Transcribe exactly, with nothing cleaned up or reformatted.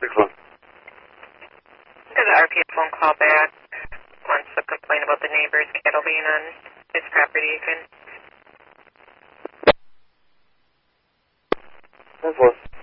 Excellent. There's an R P S phone call back. Wants to complain about the neighbor's cattle being on his property again. ten four.